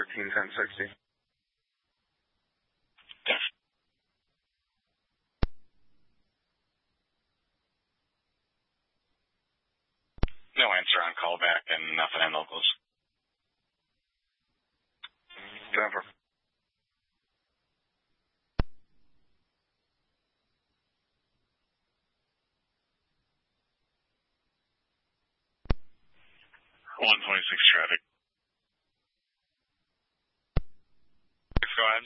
141060. No answer on callback and nothing in locals. Denver. Traffic. Go ahead.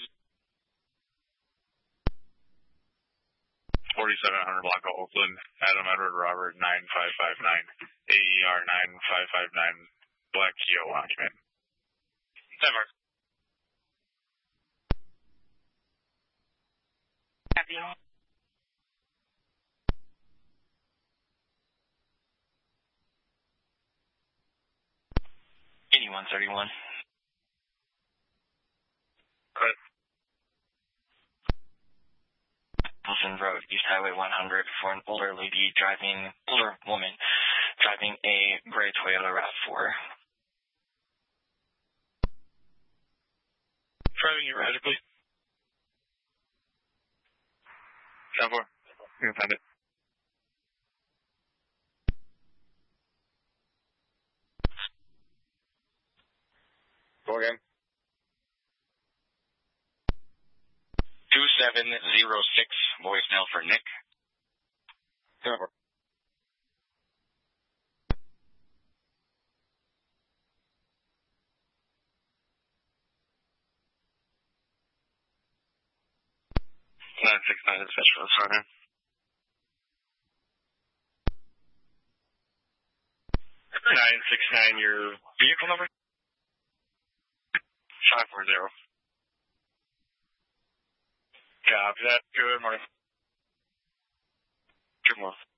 4700 Blanco, Oakland, Adam Edward Robert 9559, AER 9559, Black Kio occupant. Denver. Copy. 8131. Good. Wilson Road, East Highway 100, for an older woman driving a gray Toyota RAV4. Driving erratically. 10-4. You can find it. Go again. 2706, voicemail for Nick. Denver. Nine 6-9 dispatch for the Sergeant. 969, your vehicle number? 540. Copy that. Good morning. Good morning.